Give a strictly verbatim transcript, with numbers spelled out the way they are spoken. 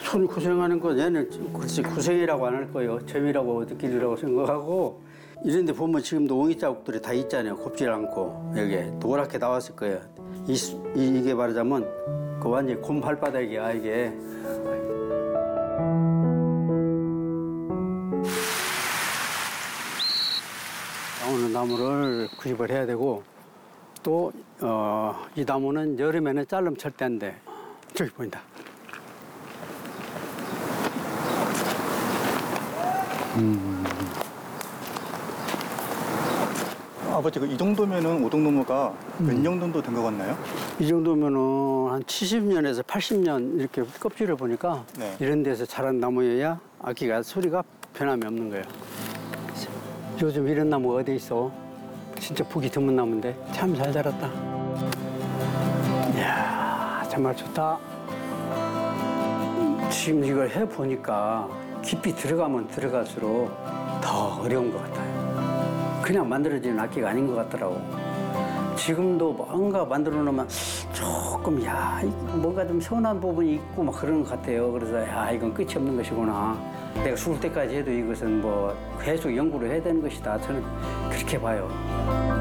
손이 고생하는 거 얘는 글쎄 고생이라고 안 할 거예요. 재미라고 느끼리라고 생각하고 이런 데 보면 지금도 옹이 자국들이 다 있잖아요. 곱질 않고 여기 노랗게 나왔을 거예요. 이, 이, 이게 말하자면 그 완전히 곰 발바닥이야 이게. 나오는 나무를 구입을 해야 되고 또 어, 이 나무는 여름에는 자르면 절대 안 돼. 저기 보인다. 음. 아버지, 이 정도면은 오동나무가 몇 년 정도 된 것 같나요? 이 정도면은 한 칠십 년에서 팔십 년 이렇게 껍질을 보니까 네. 이런 데서 자란 나무여야 아기가 소리가 변함이 없는 거예요. 요즘 이런 나무가 어디 있어? 진짜 보기 드문 나무인데 참 잘 자랐다. 이야, 정말 좋다. 지금 이걸 해보니까 깊이 들어가면 들어갈수록 더 어려운 것 같아요. 그냥 만들어지는 악기가 아닌 것 같더라고. 지금도 뭔가 만들어 놓으면 조금 야 뭔가 좀 서운한 부분이 있고 막 그런 것 같아요. 그래서 야 이건 끝이 없는 것이구나. 내가 죽을 때까지 해도 이것은 뭐 계속 연구를 해야 되는 것이다. 저는 그렇게 봐요.